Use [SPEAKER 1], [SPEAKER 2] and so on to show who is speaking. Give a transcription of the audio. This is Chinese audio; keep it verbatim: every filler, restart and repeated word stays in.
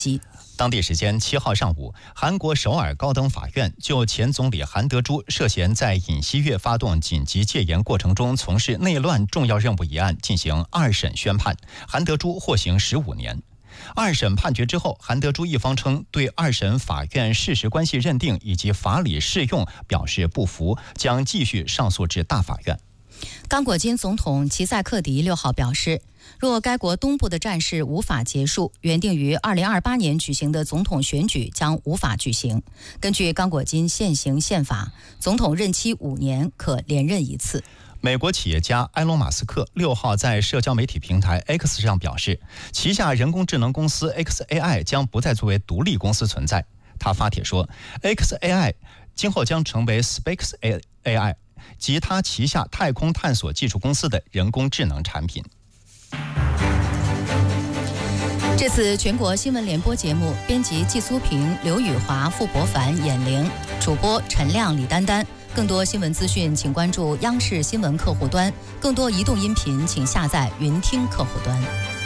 [SPEAKER 1] 当地时间七号上午，韩国首尔高等法院就前总理韩德洙涉嫌在尹锡悦发动紧急戒严过程中从事内乱重要任务一案进行二审宣判，韩德洙获刑十五年。二审判决之后，韩德洙一方称对二审法院事实关系认定以及法理适用表示不服，将继续上诉至大法院。
[SPEAKER 2] 刚果金总统齐塞克迪六号表示，若该国东部的战事无法结束，原定于二零二八年举行的总统选举将无法举行。根据刚果金现行宪法，总统任期五年，可连任一次。
[SPEAKER 1] 美国企业家埃隆·马斯克六号在社交媒体平台 X 上表示，旗下人工智能公司 X A I 将不再作为独立公司存在。他发帖说 ，X A I 今后将成为 Space A I 及他旗下太空探索技术公司的人工智能产品。
[SPEAKER 2] 这次全国新闻联播节目，编辑季苏平、刘宇华、傅博凡、闫玲，主播陈亮、李丹丹。更多新闻资讯，请关注央视新闻客户端；更多移动音频，请下载云听客户端。